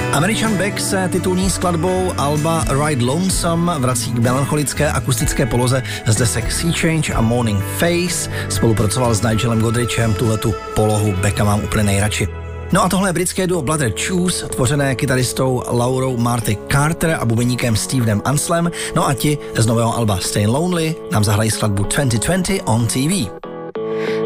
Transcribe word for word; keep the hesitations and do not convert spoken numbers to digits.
American Beck se titulní skladbou alba Ride Lonesome vrací k melancholické akustické poloze z desek Sea Change a Morning Face. Spolupracoval s Nigelem Godrichem, tuhletu polohu Becka mám úplně nejradši. No a tohle je britské duo Blood Red Shoes, tvořené kytaristou Laurou Marty Carter a bubeníkem Stevenem Anslem. No a ti z nového alba Stay Lonely nám zahrají skladbu dvacet dvacet on T V.